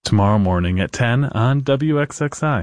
tomorrow morning at 10 on WXXI.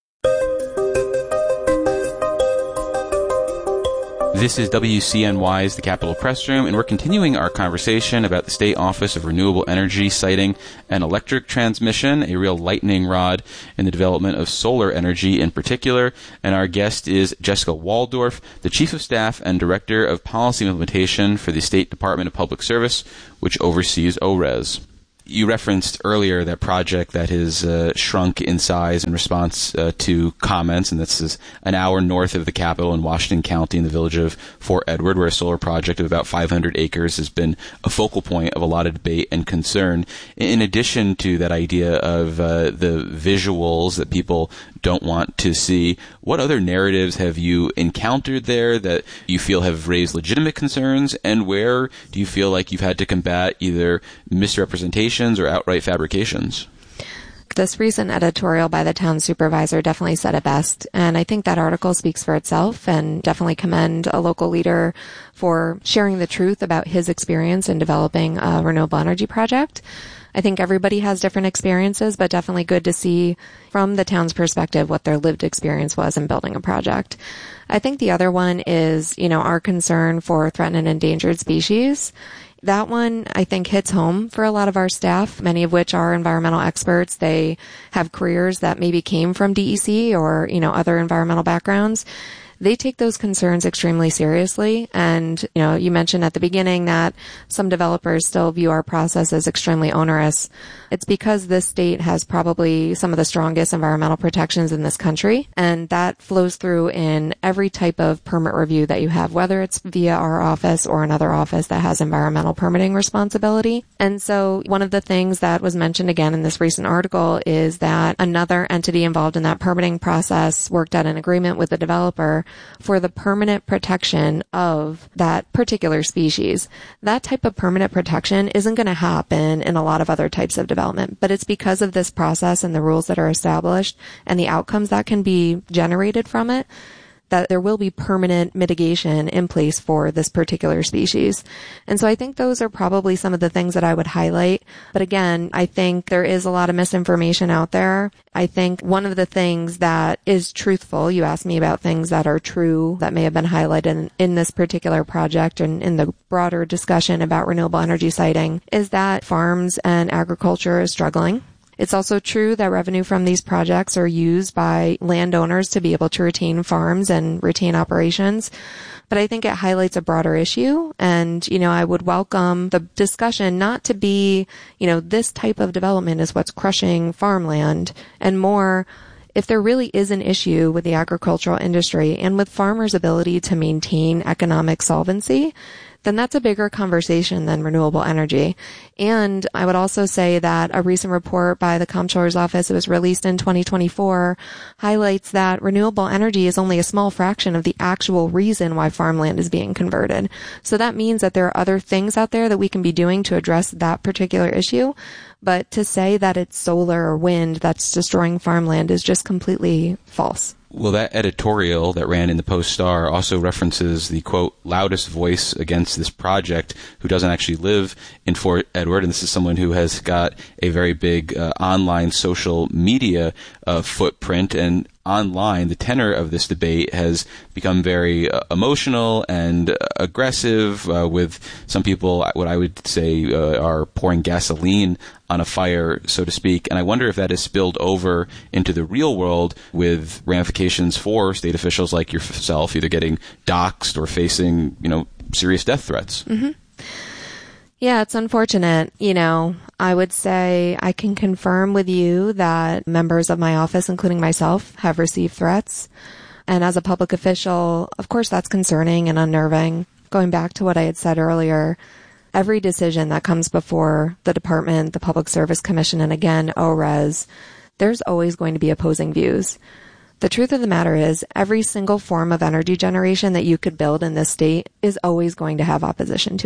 This is WCNY's The Capitol Press Room, and we're continuing our conversation about the State Office of Renewable Energy citing an electric transmission, a real lightning rod in the development of solar energy in particular. And our guest is Jessica Waldorf, the Chief of Staff and Director of Policy Implementation for the State Department of Public Service, which oversees ORES. You referenced earlier that project that has shrunk in size in response to comments, and this is an hour north of the Capitol in Washington County in the village of Fort Edward, where a solar project of about 500 acres has been a focal point of a lot of debate and concern. In addition to that idea of the visuals that people don't want to see, what other narratives have you encountered there that you feel have raised legitimate concerns, and where do you feel like you've had to combat either misrepresentations or outright fabrications? This recent editorial by the town supervisor definitely said it best, and I think that article speaks for itself, and definitely commend a local leader for sharing the truth about his experience in developing a renewable energy project. I think everybody has different experiences, but definitely good to see from the town's perspective what their lived experience was in building a project. I think the other one is, our concern for threatened and endangered species. That one, I think, hits home for a lot of our staff, many of which are environmental experts. They have careers that maybe came from DEC or, other environmental backgrounds. They take those concerns extremely seriously. And, you mentioned at the beginning that some developers still view our process as extremely onerous. It's because this state has probably some of the strongest environmental protections in this country. And that flows through in every type of permit review that you have, whether it's via our office or another office that has environmental permitting responsibility. And so one of the things that was mentioned again in this recent article is that another entity involved in that permitting process worked out an agreement with the developer for the permanent protection of that particular species. That type of permanent protection isn't going to happen in a lot of other types of development, but it's because of this process and the rules that are established and the outcomes that can be generated from it that there will be permanent mitigation in place for this particular species. And so I think those are probably some of the things that I would highlight. But again, I think there is a lot of misinformation out there. I think one of the things that is truthful, you asked me about things that are true that may have been highlighted in this particular project and in the broader discussion about renewable energy siting, is that farms and agriculture is struggling. It's also true that revenue from these projects are used by landowners to be able to retain farms and retain operations. But I think it highlights a broader issue. And, I would welcome the discussion not to be, this type of development is what's crushing farmland, and more, if there really is an issue with the agricultural industry and with farmers' ability to maintain economic solvency, then that's a bigger conversation than renewable energy. And I would also say that a recent report by the Comptroller's Office, it was released in 2024, highlights that renewable energy is only a small fraction of the actual reason why farmland is being converted. So that means that there are other things out there that we can be doing to address that particular issue. But to say that it's solar or wind that's destroying farmland is just completely false. Well, that editorial that ran in the Post-Star also references the, quote, loudest voice against this project who doesn't actually live in Fort Edward. And this is someone who has got a very big online social media footprint. And online, the tenor of this debate has become very emotional and aggressive, with some people, what I would say, are pouring gasoline on a fire, so to speak. And I wonder if that has spilled over into the real world with ramifications for state officials like yourself, either getting doxxed or facing, serious death threats. Mm-hmm. Yeah, it's unfortunate. I would say I can confirm with you that members of my office, including myself, have received threats. And as a public official, of course, that's concerning and unnerving. Going back to what I had said earlier, every decision that comes before the department, the Public Service Commission, and again, ORES, there's always going to be opposing views. The truth of the matter is, every single form of energy generation that you could build in this state is always going to have opposition to it.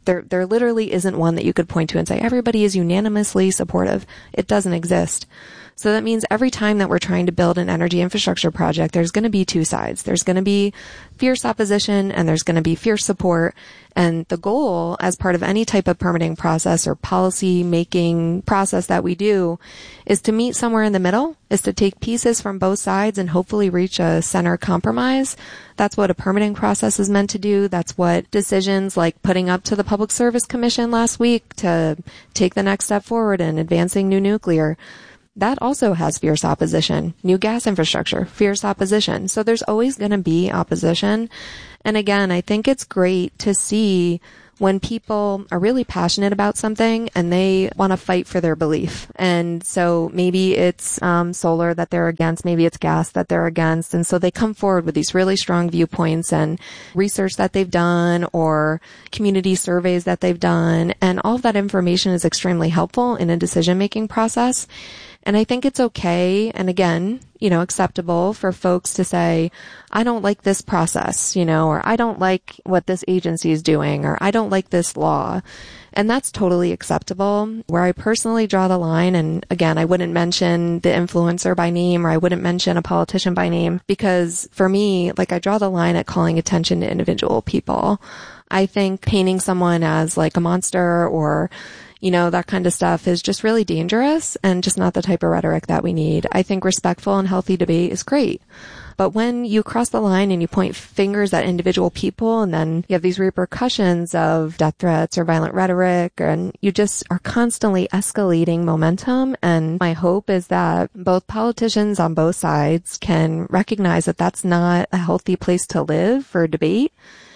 There literally isn't one that you could point to and say everybody is unanimously supportive. It doesn't exist. So that means every time that we're trying to build an energy infrastructure project, there's going to be two sides. There's going to be fierce opposition and there's going to be fierce support. And the goal as part of any type of permitting process or policy making process that we do is to meet somewhere in the middle, is to take pieces from both sides and hopefully reach a center compromise. That's what a permitting process is meant to do. That's what decisions like putting up to the Public Service Commission last week to take the next step forward in advancing new nuclear. That also has fierce opposition. New gas infrastructure, fierce opposition. So there's always going to be opposition. And again, I think it's great to see when people are really passionate about something and they want to fight for their belief. And so maybe it's solar that they're against, maybe it's gas that they're against. And so they come forward with these really strong viewpoints and research that they've done or community surveys that they've done. And all of that information is extremely helpful in a decision-making process. And I think it's okay, and again, acceptable for folks to say, I don't like this process, or I don't like what this agency is doing, or I don't like this law. And that's totally acceptable. Where I personally draw the line, and again, I wouldn't mention the influencer by name, or I wouldn't mention a politician by name, because for me, I draw the line at calling attention to individual people. I think painting someone as like a monster or that kind of stuff is just really dangerous and just not the type of rhetoric that we need. I think respectful and healthy debate is great. But when you cross the line and you point fingers at individual people and then you have these repercussions of death threats or violent rhetoric and you just are constantly escalating momentum. And my hope is that both politicians on both sides can recognize that that's not a healthy place to live for debate.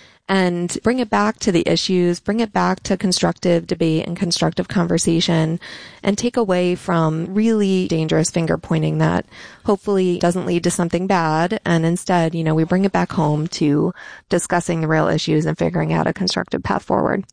And bring it back to the issues, bring it back to constructive debate and constructive conversation, and take away from really dangerous finger pointing that hopefully doesn't lead to something bad. And instead, we bring it back home to discussing the real issues and figuring out a constructive path forward.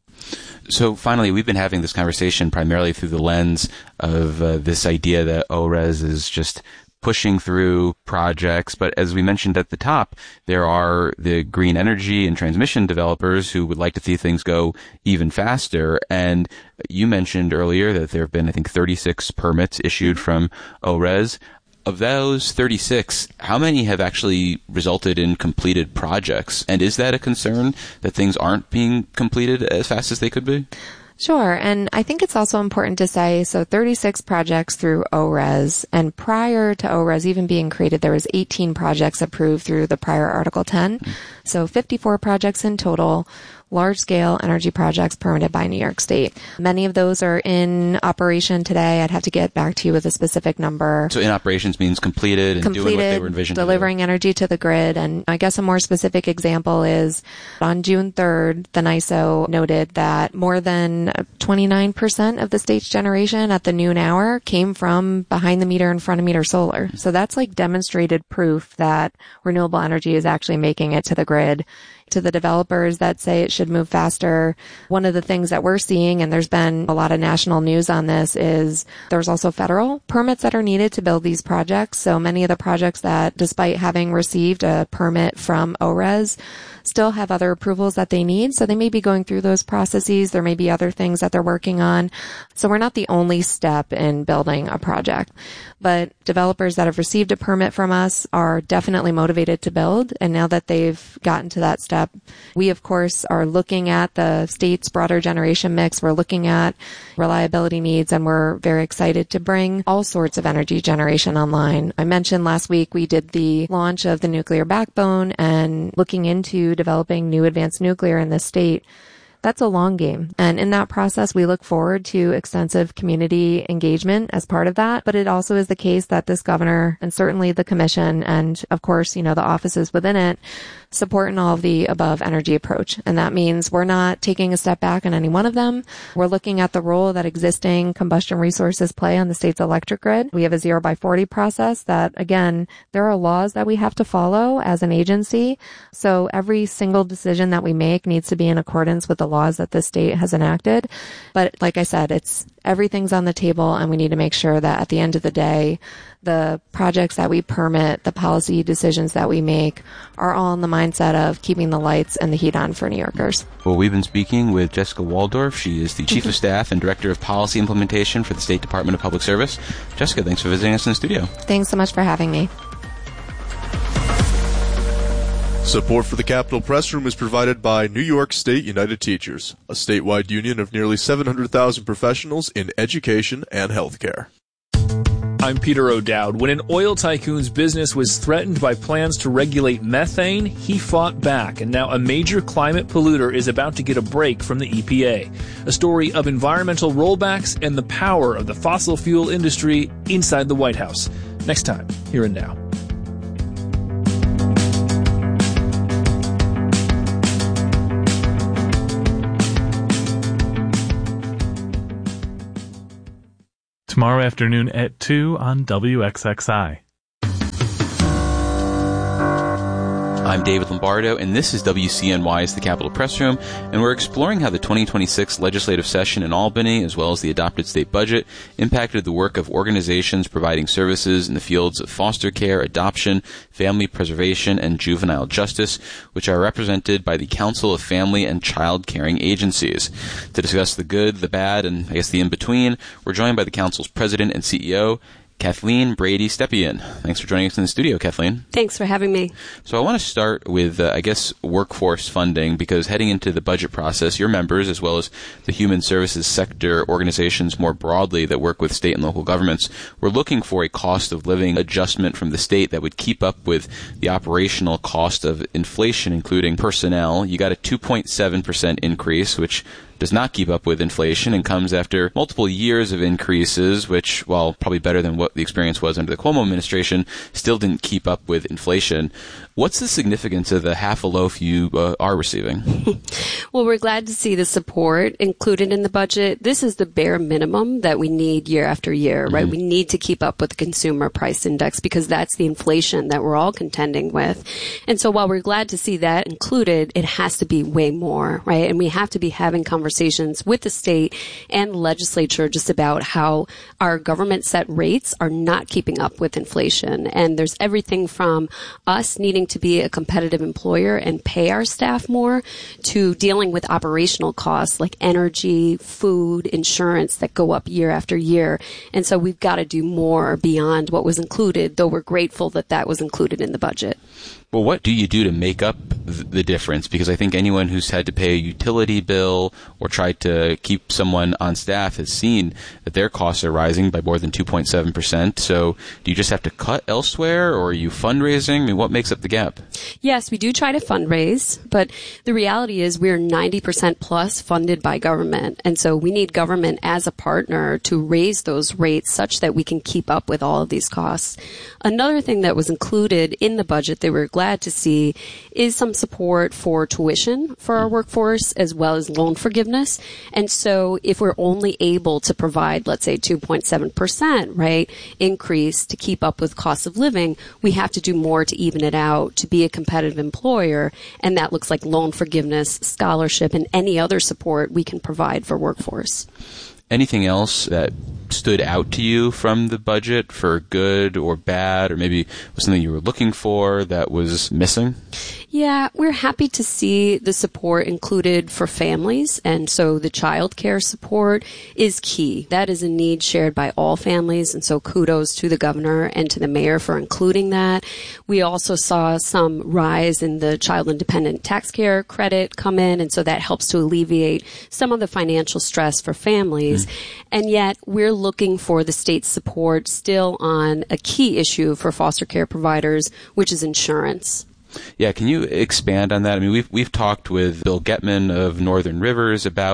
So finally, we've been having this conversation primarily through the lens of this idea that ORES is just pushing through projects. But as we mentioned at the top, there are the green energy and transmission developers who would like to see things go even faster. And you mentioned earlier that there have been, I think, 36 permits issued from ORES. Of those 36, how many have actually resulted in completed projects? And is that a concern that things aren't being completed as fast as they could be? Sure. And I think it's also important to say, so 36 projects through ORES, and prior to ORES even being created, there was 18 projects approved through the prior Article 10. So 54 projects in total, large-scale energy projects permitted by New York State. Many of those are in operation today. I'd have to get back to you with a specific number. So in operations means completed and doing what they were envisioned delivering to do. Energy to the grid. And I guess a more specific example is on June 3rd, the NYSO noted that more than 29% of the state's generation at the noon hour came from behind the meter and front of meter solar. So that's like demonstrated proof that renewable energy is actually making it to the grid. To the developers that say it should move faster, one of the things that we're seeing, and there's been a lot of national news on this, is there's also federal permits that are needed to build these projects. So many of the projects that, despite having received a permit from ORES, still have other approvals that they need. So they may be going through those processes. There may be other things that they're working on. So we're not the only step in building a project. But developers that have received a permit from us are definitely motivated to build. And now that they've gotten to that step, we, of course, are looking at the state's broader generation mix. We're looking at reliability needs, and we're very excited to bring all sorts of energy generation online. I mentioned last week we did the launch of the nuclear backbone and looking into developing new advanced nuclear in the state. That's a long game. And in that process, we look forward to extensive community engagement as part of that. But it also is the case that this governor and certainly the commission and, of course, the offices within it support an all of the above energy approach. And that means we're not taking a step back on any one of them. We're looking at the role that existing combustion resources play on the state's electric grid. We have a 0x40 process that, again, there are laws that we have to follow as an agency. So every single decision that we make needs to be in accordance with the laws that the state has enacted. But like I said, everything's on the table, and we need to make sure that at the end of the day, the projects that we permit, the policy decisions that we make are all in the mindset of keeping the lights and the heat on for New Yorkers. Well, we've been speaking with Jessica Waldorf. She is the Chief of Staff and Director of Policy Implementation for the State Department of Public Service. Jessica, thanks for visiting us in the studio. Thanks so much for having me. Support for the Capitol Press Room is provided by New York State United Teachers, a statewide union of nearly 700,000 professionals in education and healthcare. I'm Peter O'Dowd. When an oil tycoon's business was threatened by plans to regulate methane, he fought back, and now a major climate polluter is about to get a break from the EPA. A story of environmental rollbacks and the power of the fossil fuel industry inside the White House. Next time, Here and Now. Tomorrow afternoon at 2 on WXXI. I'm David Lombardo, and this is WCNY's The Capitol Press Room, and we're exploring how the 2026 legislative session in Albany, as well as the adopted state budget, impacted the work of organizations providing services in the fields of foster care, adoption, family preservation, and juvenile justice, which are represented by the Council of Family and Child Caring Agencies. To discuss the good, the bad, and I guess the in-between, we're joined by the Council's President and CEO, Kathleen Brady Stepien. Thanks for joining us in the studio, Kathleen. Thanks for having me. So I want to start with, workforce funding, because heading into the budget process, your members, as well as the human services sector organizations more broadly that work with state and local governments, were looking for a cost of living adjustment from the state that would keep up with the operational cost of inflation, including personnel. You got a 2.7% increase, which does not keep up with inflation and comes after multiple years of increases, which, while probably better than what the experience was under the Cuomo administration, still didn't keep up with inflation. What's the significance of the half a loaf you are receiving? Well, we're glad to see the support included in the budget. This is the bare minimum that we need year after year, right? We need to keep up with the consumer price index because that's the inflation that we're all contending with. And so while we're glad to see that included, it has to be way more, right? And we have to be having conversations with the state and the legislature just about how our government set rates are not keeping up with inflation. And there's everything from us needing to be a competitive employer and pay our staff more to dealing with operational costs like energy, food, insurance that go up year after year. And so we've got to do more beyond what was included, though we're grateful that that was included in the budget. Well, what do you do to make up the difference? Because I think anyone who's had to pay a utility bill or tried to keep someone on staff has seen that their costs are rising by more than 2.7%. So do you just have to cut elsewhere, or are you fundraising? I mean, what makes up the gap? Yes, we do try to fundraise, but the reality is we're 90% plus funded by government. And so we need government as a partner to raise those rates such that we can keep up with all of these costs. Another thing that was included in the budget that we're glad to see is some support for tuition for our workforce as well as loan forgiveness. And so if we're only able to provide, let's say 2.7%, right, increase to keep up with cost of living, we have to do more to even it out to be a competitive employer. And that looks like loan forgiveness, scholarship, and any other support we can provide for workforce. Anything else that stood out to you from the budget for good or bad, or maybe was something you were looking for that was missing? Yeah, we're happy to see the support included for families, and so the child care support is key. That is a need shared by all families, and so kudos to the governor and to the mayor for including that. We also saw some rise in the child independent tax care credit come in, and so that helps to alleviate some of the financial stress for families. And yet we're looking for the state's support still on a key issue for foster care providers, which is insurance. Yeah, can you expand on that? I mean, we've talked with Bill Getman of Northern Rivers about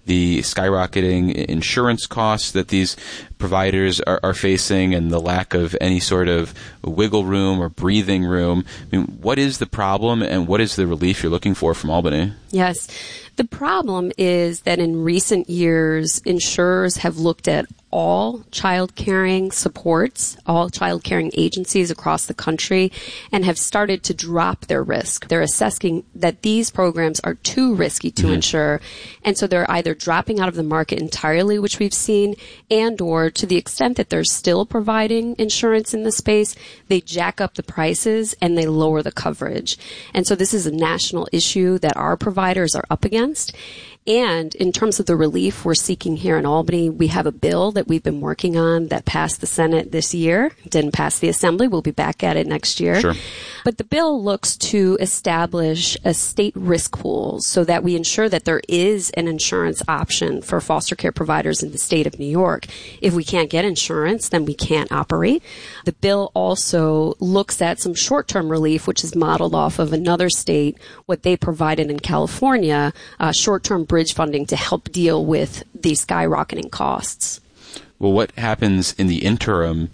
the skyrocketing insurance costs that these providers are facing and the lack of any sort of wiggle room or breathing room. I mean, what is the problem and what is the relief you're looking for from Albany? Yes. The problem is that in recent years, insurers have looked at all child-caring supports, all child-caring agencies across the country, and have started to drop their risk. They're assessing that these programs are too risky to insure, and so they're either dropping out of the market entirely, which we've seen, and or to the extent that they're still providing insurance in the space, they jack up the prices and they lower the coverage. And so this is a national issue that our providers are up against. And in terms of the relief we're seeking here in Albany, we have a bill that we've been working on that passed the Senate this year. Didn't pass the Assembly. We'll be back at it next year. Sure. But the bill looks to establish a state risk pool so that we ensure that there is an insurance option for foster care providers in the state of New York. If we can't get insurance, then we can't operate. The bill also looks at some short-term relief, which is modeled off of another state, what they provided in California, short-term bridge funding to help deal with the skyrocketing costs. Well, what happens in the interim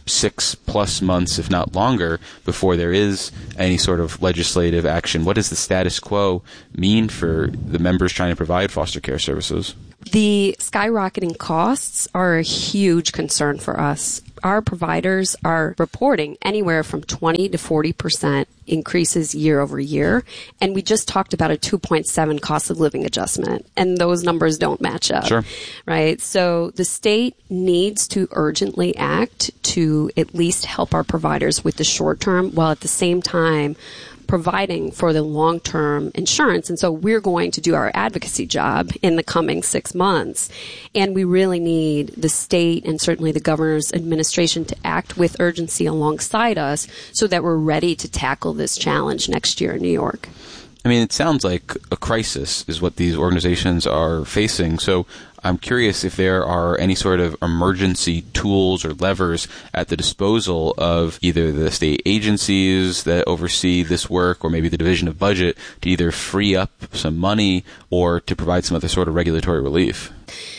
6+ months, if not longer, before there is any sort of legislative action? What does the status quo mean for the members trying to provide foster care services? The skyrocketing costs are a huge concern for us. Our providers are reporting anywhere from 20 to 40% increases year over year. And we just talked about a 2.7 cost of living adjustment. And those numbers don't match up. Sure. Right? So the state needs to urgently act to at least help our providers with the short term, while at the same time providing for the long-term insurance. And so we're going to do our advocacy job in the coming 6 months. And we really need the state and certainly the governor's administration to act with urgency alongside us so that we're ready to tackle this challenge next year in New York. I mean, it sounds like a crisis is what these organizations are facing. So I'm curious if there are any sort of emergency tools or levers at the disposal of either the state agencies that oversee this work or maybe the Division of Budget to either free up some money or to provide some other sort of regulatory relief.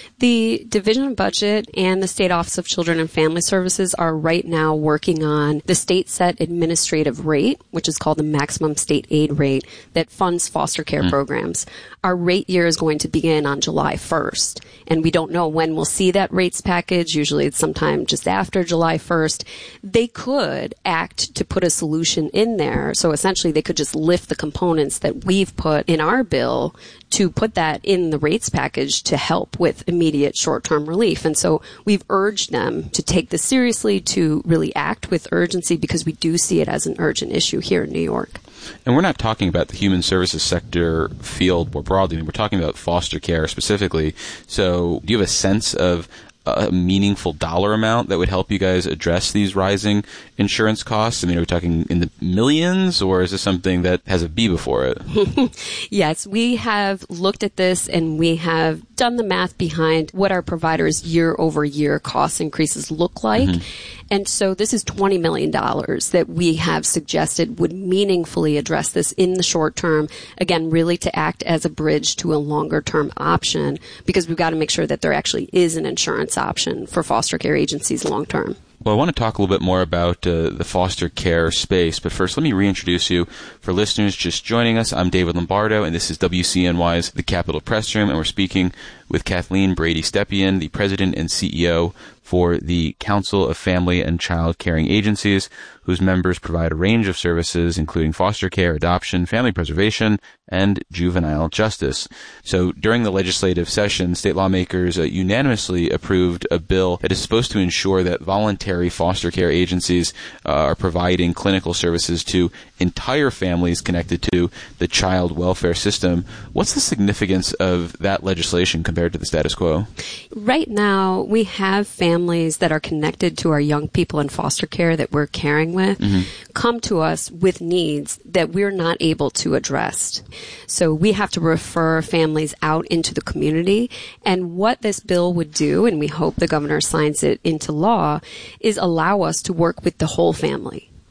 The Division of Budget and the State Office of Children and Family Services are right now working on the state set administrative rate, which is called the maximum state aid rate that funds foster care programs. Our rate year is going to begin on July 1st, and we don't know when we'll see that rates package. Usually it's sometime just after July 1st. They could act to put a solution in there. So essentially they could just lift the components that we've put in our bill to put that in the rates package to help with immediate short-term relief. And so we've urged them to take this seriously, to really act with urgency, because we do see it as an urgent issue here in New York. And we're not talking about the human services sector field more broadly. We're talking about foster care specifically. So do you have a sense of a meaningful dollar amount that would help you guys address these rising insurance costs? I mean, are we talking in the millions, or is this something that has a B before it? Yes, we have looked at this and we have done the math behind what our providers' year-over-year cost increases look like. And so this is $20 million that we have suggested would meaningfully address this in the short term. Again, really to act as a bridge to a longer-term option, because we've got to make sure that there actually is an insurance option for foster care agencies long-term. Well, I want to talk a little bit more about the foster care space, but first let me reintroduce you. For listeners just joining us, I'm David Lombardo, and this is WCNY's The Capitol Press Room, and we're speaking with Kathleen Brady-Stepien, the President and CEO for the Council of Family and Child Caring Agencies, whose members provide a range of services, including foster care, adoption, family preservation, and juvenile justice. So during the legislative session, state lawmakers unanimously approved a bill that is supposed to ensure that voluntary foster care agencies are providing clinical services to entire families connected to the child welfare system. What's the significance of that legislation compared to the status quo? Right now, we have families that are connected to our young people in foster care that we're caring with come to us with needs that we're not able to address. So we have to refer families out into the community. And what this bill would do, and we hope the governor signs it into law, is allow us to work with the whole family.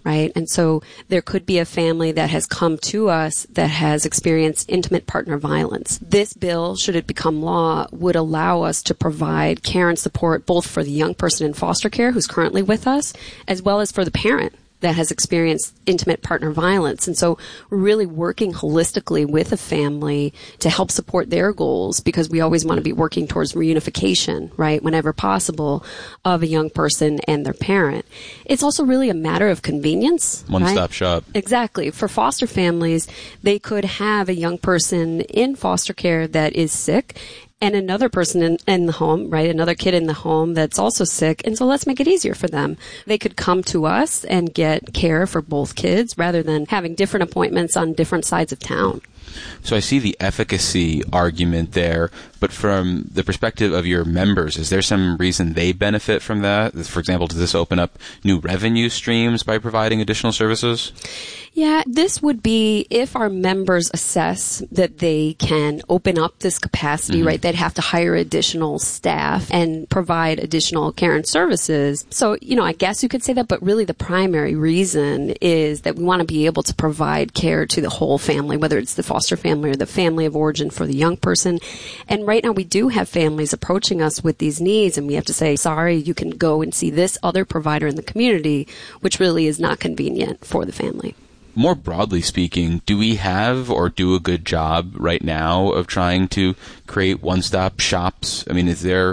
right? And so there could be a family that has come to us that has experienced intimate partner violence. This bill, should it become law, would allow us to provide care and support both for the young person in foster care who's currently with us, as well as for the parent that has experienced intimate partner violence. And so we're really working holistically with a family to help support their goals, because we always want to be working towards reunification, right, whenever possible, of a young person and their parent. It's also really a matter of convenience. One-stop shop. Exactly. For foster families, they could have a young person in foster care that is sick and another person in the home, right? Another kid in the home that's also sick. And so let's make it easier for them. They could come to us and get care for both kids rather than having different appointments on different sides of town. So I see the efficacy argument there, but from the perspective of your members, is there some reason they benefit from that? For example, does this open up new revenue streams by providing additional services? Yeah, this would be if our members assess that they can open up this capacity, right? They'd have to hire additional staff and provide additional care and services. So, I guess you could say that, but really the primary reason is that we want to be able to provide care to the whole family, whether it's the foster family or the family of origin for the young person. And right now we do have families approaching us with these needs, and we have to say, sorry, you can go and see this other provider in the community, which really is not convenient for the family. More broadly speaking, do we have or do a good job right now of trying to create one-stop shops? I mean, is there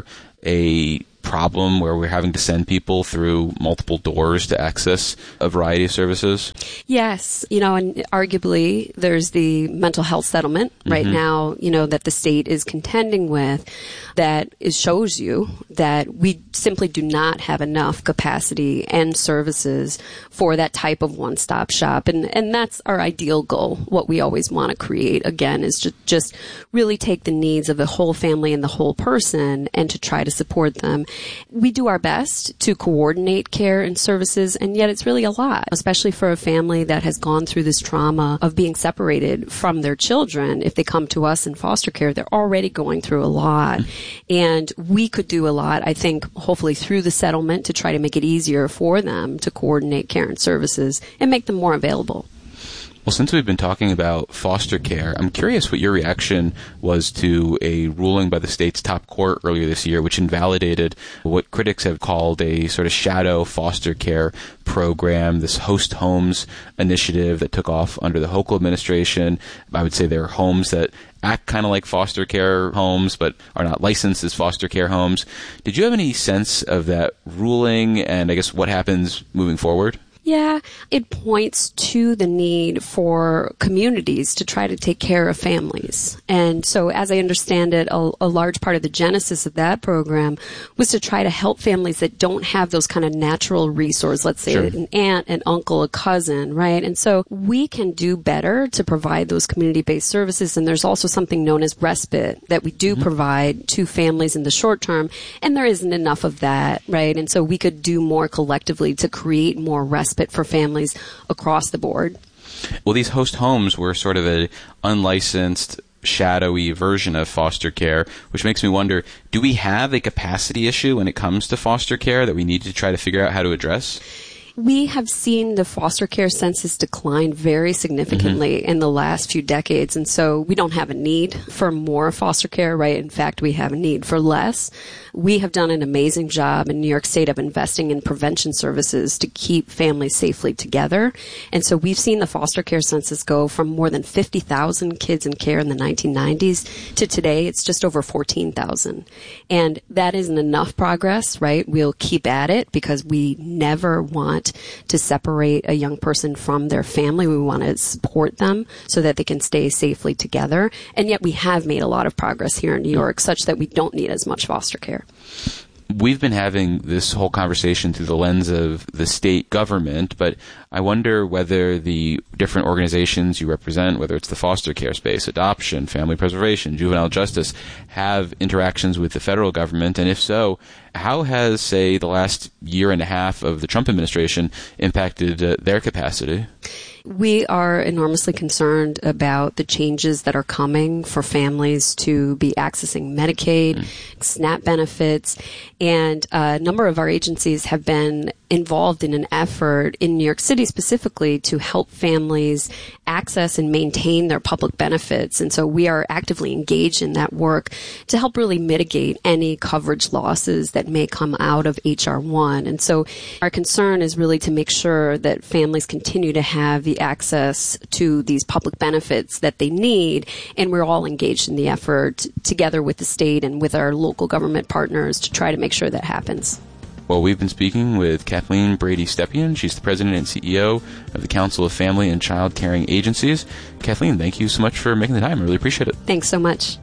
a problem where we're having to send people through multiple doors to access a variety of services? Yes. And arguably there's the mental health settlement right now, that the state is contending with that shows you that we simply do not have enough capacity and services for that type of one-stop shop. And that's our ideal goal. What we always want to create, again, is just really take the needs of the whole family and the whole person and to try to support them. We do our best to coordinate care and services, and yet it's really a lot, especially for a family that has gone through this trauma of being separated from their children. If they come to us in foster care, they're already going through a lot. And we could do a lot, I think, hopefully through the settlement to try to make it easier for them to coordinate care and services and make them more available. Well, since we've been talking about foster care, I'm curious what your reaction was to a ruling by the state's top court earlier this year, which invalidated what critics have called a sort of shadow foster care program, this host homes initiative that took off under the Hochul administration. I would say they're homes that act kind of like foster care homes, but are not licensed as foster care homes. Did you have any sense of that ruling and I guess what happens moving forward? Yeah, it points to the need for communities to try to take care of families. And so as I understand it, a large part of the genesis of that program was to try to help families that don't have those kind of natural resources, let's say Sure. an aunt, an uncle, a cousin, right? And so we can do better to provide those community-based services. And there's also something known as respite that we do provide to families in the short term. And there isn't enough of that, right? And so we could do more collectively to create more respite for families across the board. Well, these host homes were sort of an unlicensed, shadowy version of foster care, which makes me wonder, do we have a capacity issue when it comes to foster care that we need to try to figure out how to address? We have seen the foster care census decline very significantly in the last few decades, and so we don't have a need for more foster care, right? In fact, we have a need for less. We have done an amazing job in New York State of investing in prevention services to keep families safely together. And so we've seen the foster care census go from more than 50,000 kids in care in the 1990s to today it's just over 14,000. And that isn't enough progress, right? We'll keep at it because we never want to separate a young person from their family. We want to support them so that they can stay safely together. And yet we have made a lot of progress here in New York such that we don't need as much foster care. We've been having this whole conversation through the lens of the state government, but I wonder whether the different organizations you represent, whether it's the foster care space, adoption, family preservation, juvenile justice, have interactions with the federal government, and if so, how has, say, the last year and a half of the Trump administration impacted their capacity? We are enormously concerned about the changes that are coming for families to be accessing Medicaid, SNAP benefits, and a number of our agencies have been involved in an effort in New York City specifically to help families access and maintain their public benefits. And so we are actively engaged in that work to help really mitigate any coverage losses that may come out of H.R. 1. And so our concern is really to make sure that families continue to have the access to these public benefits that they need. And we're all engaged in the effort together with the state and with our local government partners to try to make sure that happens. Well, we've been speaking with Kathleen Brady-Stepien. She's the president and CEO of the Council of Family and Child Caring Agencies. Kathleen, thank you so much for making the time. I really appreciate it. Thanks so much.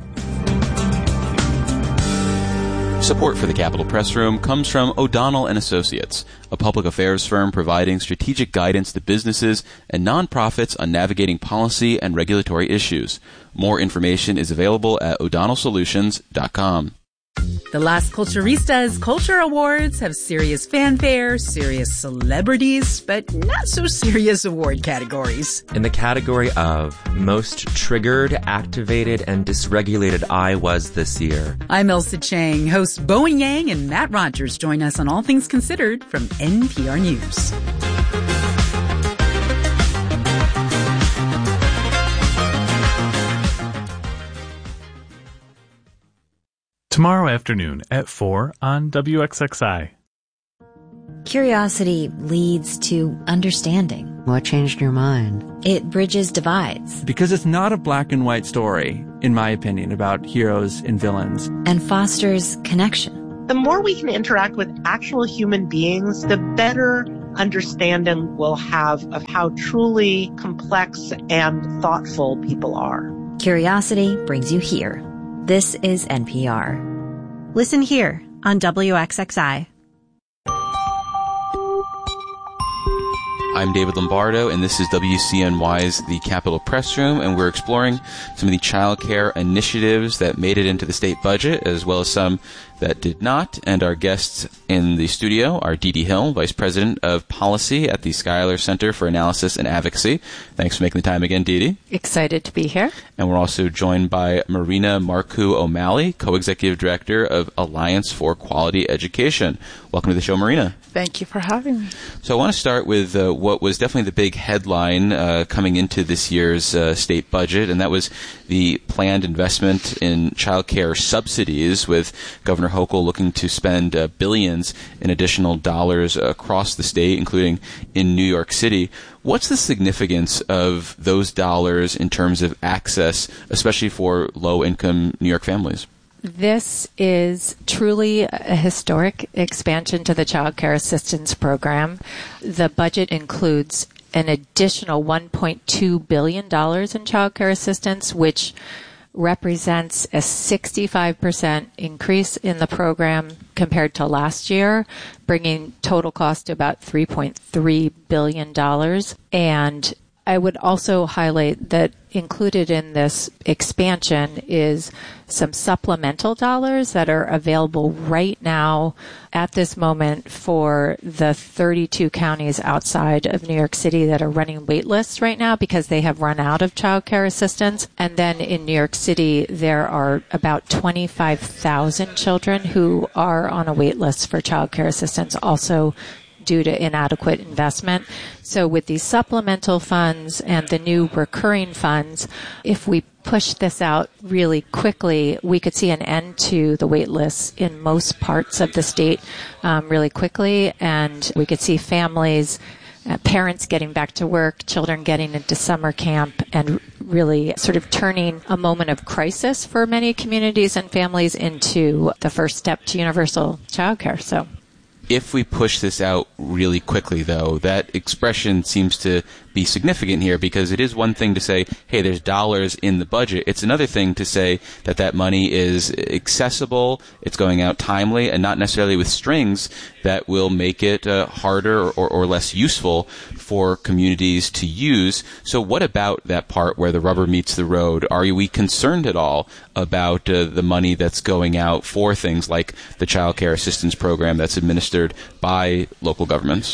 Support for the Capitol Press Room comes from O'Donnell & Associates, a public affairs firm providing strategic guidance to businesses and nonprofits on navigating policy and regulatory issues. More information is available at o'donnellsolutions.com. The Las Culturistas Culture Awards have serious fanfare, serious celebrities, but not so serious award categories. In the category of Most Triggered, Activated, and Dysregulated I Was this year. I'm Elsa Chang. Hosts Bowen Yang and Matt Rogers join us on All Things Considered from NPR News. Tomorrow afternoon at 4 on WXXI. Curiosity leads to understanding. What changed your mind? It bridges divides. Because it's not a black and white story, in my opinion, about heroes and villains. And fosters connection. The more we can interact with actual human beings, the better understanding we'll have of how truly complex and thoughtful people are. Curiosity brings you here. This is NPR. Listen here on WXXI. I'm David Lombardo, and this is WCNY's The Capitol Press Room, and we're exploring some of the child care initiatives that made it into the state budget, as well as some that did not. And our guests in the studio are Dee Dee Hill, Vice President of Policy at the Schuyler Center for Analysis and Advocacy. Thanks for making the time again, Dee Dee. Excited to be here. And we're also joined by Marina Marcoux O'Malley, Co-Executive Director of Alliance for Quality Education. Welcome to the show, Marina. Thank you for having me. So I want to start with what was definitely the big headline coming into this year's state budget, and that was the planned investment in child care subsidies, with Governor Hochul looking to spend billions in additional dollars across the state, including in New York City. What's the significance of those dollars in terms of access, especially for low-income New York families? This is truly a historic expansion to the Child Care Assistance Program. The budget includes an additional $1.2 billion in child care assistance, which represents a 65% increase in the program compared to last year, bringing total cost to about $3.3 billion. And I would also highlight that included in this expansion is some supplemental dollars that are available right now at this moment for the 32 counties outside of New York City that are running wait lists right now because they have run out of child care assistance. And then in New York City, there are about 25,000 children who are on a wait list for child care assistance, also due to inadequate investment. So with these supplemental funds and the new recurring funds, if we push this out really quickly, we could see an end to the wait lists in most parts of the state really quickly, and we could see families, parents getting back to work, children getting into summer camp, and really sort of turning a moment of crisis for many communities and families into the first step to universal childcare. So, if we push this out really quickly, though, that expression seems to be significant here, because it is one thing to say, hey, there's dollars in the budget. It's another thing to say that that money is accessible, it's going out timely, and not necessarily with strings that will make it harder or less useful for communities to use. So what about that part where the rubber meets the road? Are we concerned at all about the money that's going out for things like the Child Care Assistance Program that's administered by local governments?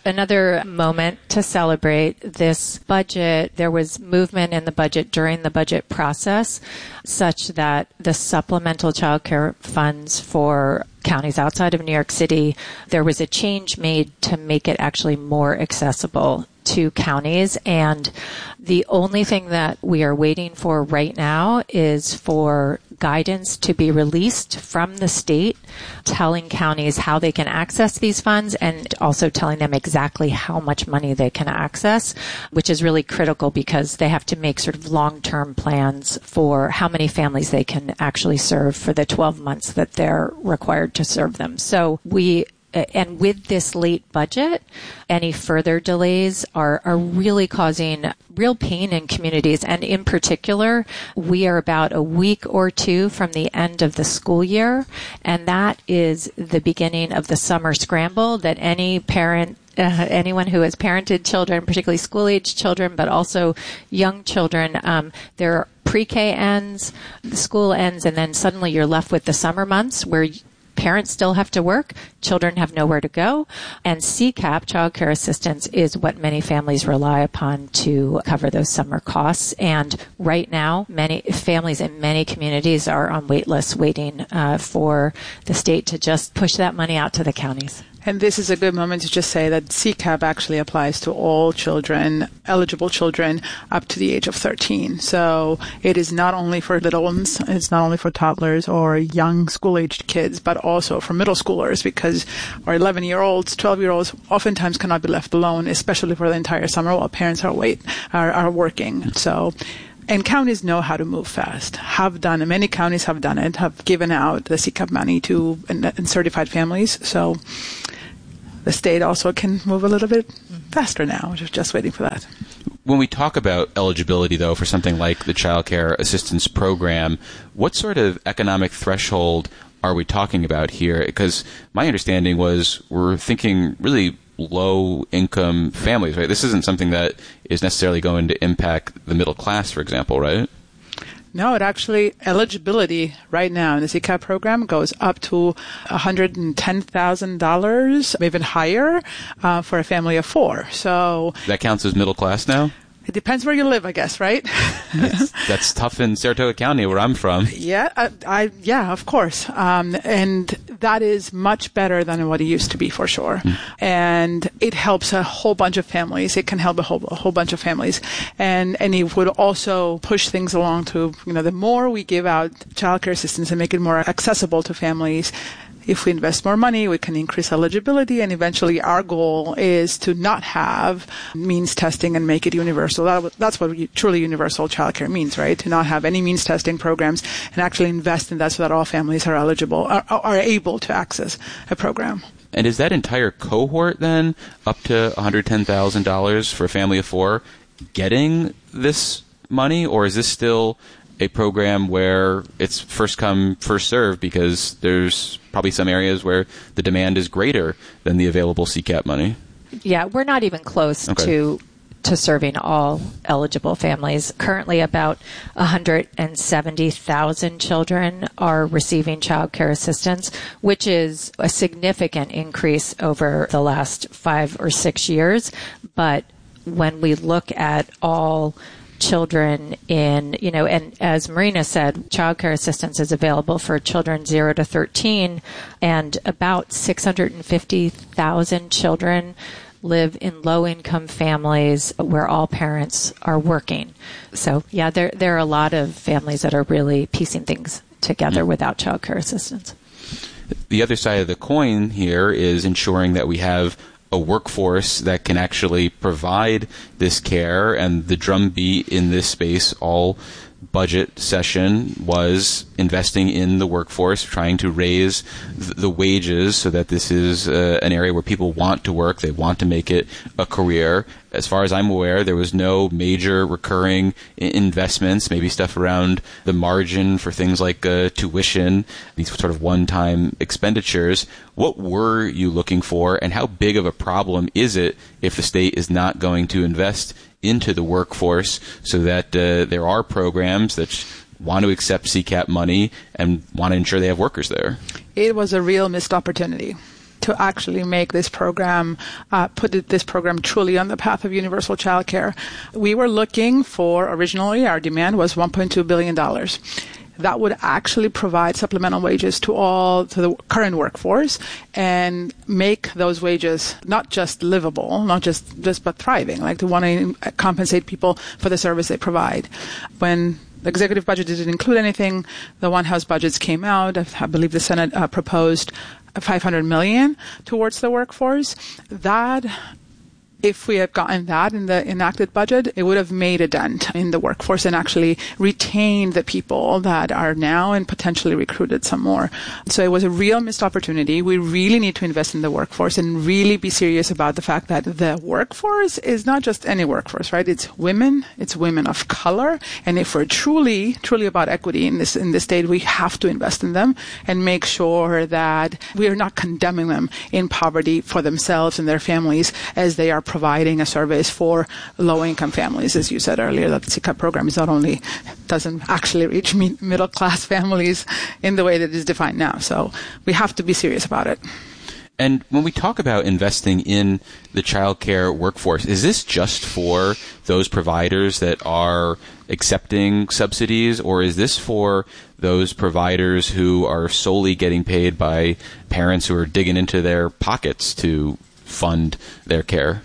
Another moment to celebrate this budget. There was movement in the budget during the budget process such that the supplemental child care funds for counties outside of New York City, there was a change made to make it actually more accessible to counties. And the only thing that we are waiting for right now is for guidance to be released from the state telling counties how they can access these funds and also telling them exactly how much money they can access, which is really critical because they have to make sort of long-term plans for how many families they can actually serve for the 12 months that they're required to serve them. So and with this late budget, any further delays are really causing real pain in communities. And in particular, we are about a week or two from the end of the school year. And that is the beginning of the summer scramble that any parent anyone who has parented children, particularly school-age children, but also young children, their pre-K ends, the school ends, and then suddenly you're left with the summer months where parents still have to work, children have nowhere to go, and CCAP, child care assistance, is what many families rely upon to cover those summer costs. And right now, many families in many communities are on wait lists waiting for the state to just push that money out to the counties. And this is a good moment to just say that CCAP actually applies to all children, eligible children, up to the age of 13. So it is not only for little ones, it's not only for toddlers or young school-aged kids, but also for middle schoolers, because our 11-year-olds, 12-year-olds oftentimes cannot be left alone, especially for the entire summer while parents are working. So. And counties know how to move fast, have done, and many counties have done it, have given out the CCAP money to certified families. So the state also can move a little bit faster now, just waiting for that. When we talk about eligibility, though, for something like the Child Care Assistance Program, what sort of economic threshold are we talking about here? Because my understanding was we're thinking really low-income families, right? This isn't something that is necessarily going to impact the middle class, for example, right? No, it actually, eligibility right now in the CCAP program goes up to $110,000, even higher, for a family of 4. So that counts as middle class now? It depends where you live, I guess, right? That's tough in Saratoga County, where I'm from. Yeah, yeah, of course. And that is much better than what it used to be, for sure. And it helps a whole bunch of families. It can help a whole bunch of families. And it would also push things along to, the more we give out child care assistance and make it more accessible to families, if we invest more money, we can increase eligibility, and eventually our goal is to not have means testing and make it universal. That's what truly universal childcare means, right? To not have any means testing programs and actually invest in that so that all families are eligible, are able to access a program. And is that entire cohort then, up to $110,000 for a family of 4, getting this money, or is this still a program where it's first come, first served, because there's probably some areas where the demand is greater than the available CCAP money? Yeah, we're not even close to serving all eligible families. Currently, about 170,000 children are receiving child care assistance, which is a significant increase over the last 5 or 6 years. But when we look at all children in, and as Marina said, child care assistance is available for children 0 to 13, and about 650,000 children live in low-income families where all parents are working. So, yeah, there are a lot of families that are really piecing things together without child care assistance. The other side of the coin here is ensuring that we have a workforce that can actually provide this care, and the drumbeat in this space all budget session was investing in the workforce, trying to raise the wages so that this is an area where people want to work, they want to make it a career. As far as I'm aware, there was no major recurring investments, maybe stuff around the margin for things like tuition, these sort of one-time expenditures. What were you looking for, and how big of a problem is it if the state is not going to invest into the workforce so that there are programs that want to accept CCAP money and want to ensure they have workers there? It was a real missed opportunity. to actually make this program, put this program truly on the path of universal childcare. We were looking for, originally our demand was $1.2 billion. That would actually provide supplemental wages to the current workforce and make those wages not just livable, not just but thriving, like to want to compensate people for the service they provide. When the executive budget didn't include anything, the One House budgets came out. I believe the Senate proposed $500 million towards the workforce. That, if we had gotten that in the enacted budget, it would have made a dent in the workforce and actually retained the people that are now and potentially recruited some more. So it was a real missed opportunity. We really need to invest in the workforce and really be serious about the fact that the workforce is not just any workforce, right? It's women of color. And if we're truly about equity in this state, we have to invest in them and make sure that we are not condemning them in poverty for themselves and their families as they are providing a service for low-income families. As you said earlier, that the CCAP program doesn't actually reach middle-class families in the way that it is defined now. So we have to be serious about it. And when we talk about investing in the childcare workforce, is this just for those providers that are accepting subsidies, or is this for those providers who are solely getting paid by parents who are digging into their pockets to fund their care?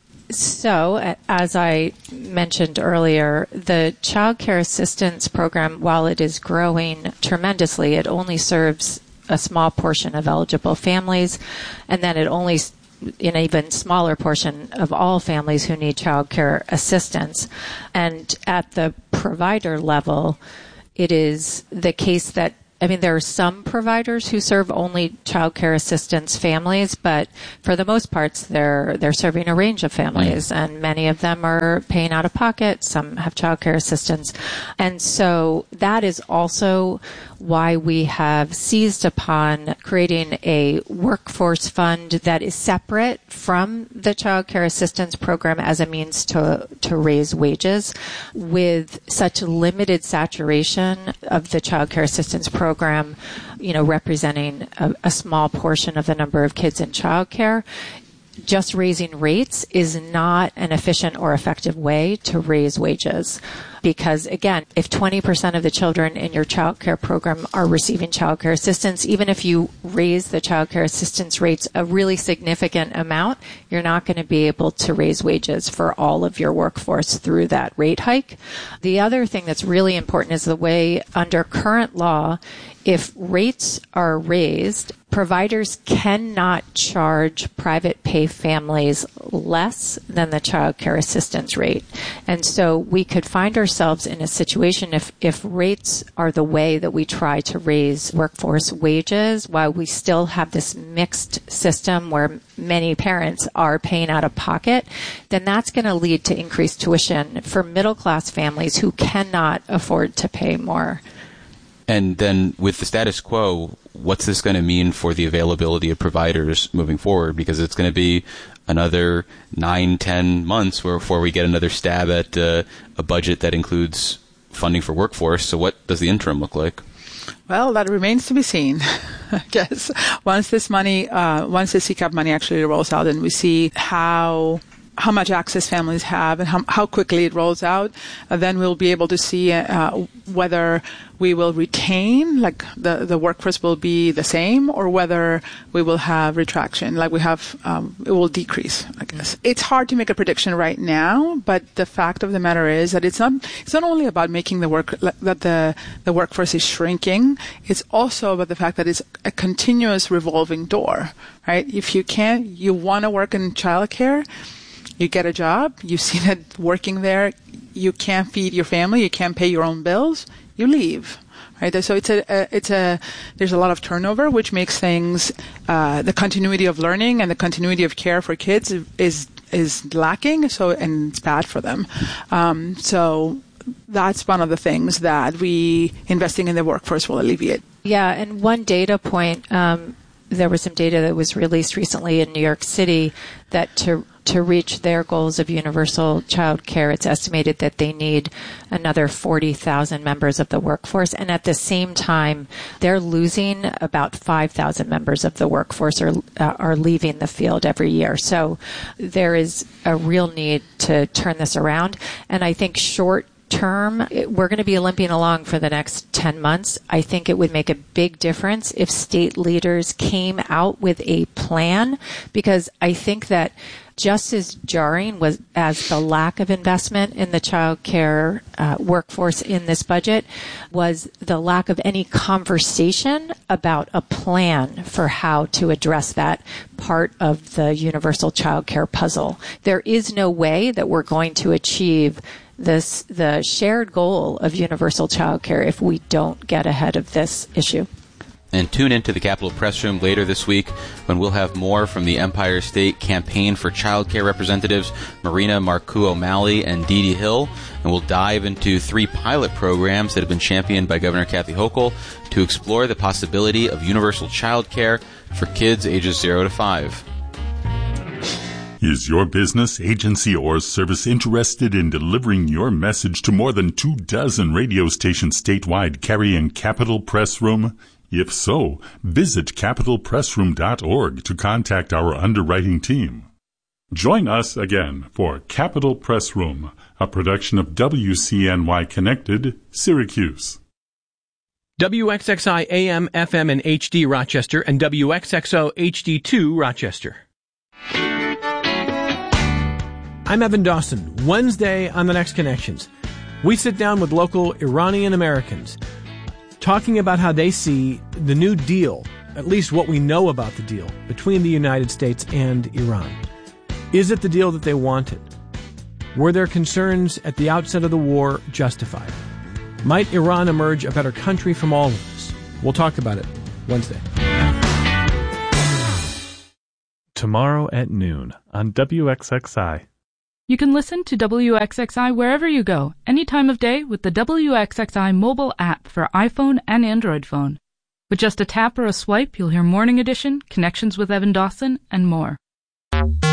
So, as I mentioned earlier, the Child Care Assistance Program, while it is growing tremendously, it only serves a small portion of eligible families, and then it only an even smaller portion of all families who need child care assistance. And at the provider level, it is the case that there are some providers who serve only child care assistance families, but for the most part, they're serving a range of families, and many of them are paying out of pocket. Some have child care assistance. And so that is also why we have seized upon creating a workforce fund that is separate from the child care assistance program as a means to raise wages. With such limited saturation of the child care assistance program, representing a small portion of the number of kids in child care, just raising rates is not an efficient or effective way to raise wages. Because, again, if 20% of the children in your child care program are receiving child care assistance, even if you raise the child care assistance rates a really significant amount, you're not going to be able to raise wages for all of your workforce through that rate hike. The other thing that's really important is the way under current law, if rates are raised, providers cannot charge private pay families less than the child care assistance rate. And so we could find ourselves in a situation if rates are the way that we try to raise workforce wages, while we still have this mixed system where many parents are paying out of pocket, then that's going to lead to increased tuition for middle-class families who cannot afford to pay more. And then with the status quo, what's this going to mean for the availability of providers moving forward? Because it's going to be another 9-10 months before we get another stab at a budget that includes funding for workforce. So what does the interim look like? Well, that remains to be seen, I guess. Once the CCAP money actually rolls out and we see how much access families have and how quickly it rolls out, then we'll be able to see whether we will retain, like the workforce will be the same, or whether we will have retraction, like we have, it will decrease, I guess. It's hard to make a prediction right now, but the fact of the matter is that it's not only about making the workforce is shrinking, it's also about the fact that it's a continuous revolving door, right? If you want to work in childcare, you get a job, you see that working there, you can't feed your family, you can't pay your own bills, you leave, right? So there's a lot of turnover, which makes things, the continuity of learning and the continuity of care for kids is lacking, and it's bad for them. So that's one of the things that investing in the workforce will alleviate. Yeah, and one data point, there was some data that was released recently in New York City that to reach their goals of universal child care, it's estimated that they need another 40,000 members of the workforce. And at the same time, they're losing about 5,000 members of the workforce are leaving the field every year. So there is a real need to turn this around. And I think short term, we're going to be limping along for the next 10 months. I think it would make a big difference if state leaders came out with a plan, because I think that just as jarring was as the lack of investment in the child care workforce in this budget was the lack of any conversation about a plan for how to address that part of the universal child care puzzle. There is no way that we're going to achieve the shared goal of universal child care if we don't get ahead of this issue. And tune into the Capitol Press Room later this week when we'll have more from the Empire State Campaign for Child Care representatives Marina Marcoux O'Malley and Dee Dee Hill, and we'll dive into 3 pilot programs that have been championed by Governor Kathy Hochul to explore the possibility of universal child care for kids ages 0 to 5. Is your business, agency, or service interested in delivering your message to more than 24 radio stations statewide carrying Capitol Press Room? If so, visit capitolpressroom.org to contact our underwriting team. Join us again for Capitol Press Room, a production of WCNY Connected, Syracuse. WXXI AM, FM, and HD Rochester, and WXXO HD2 Rochester. I'm Evan Dawson. Wednesday on The Next Connections, we sit down with local Iranian Americans talking about how they see the new deal, at least what we know about the deal, between the United States and Iran. Is it the deal that they wanted? Were their concerns at the outset of the war justified? Might Iran emerge a better country from all of this? We'll talk about it Wednesday. Tomorrow at noon on WXXI. You can listen to WXXI wherever you go, any time of day with the WXXI mobile app for iPhone and Android phone. With just a tap or a swipe, you'll hear Morning Edition, Connections with Evan Dawson, and more.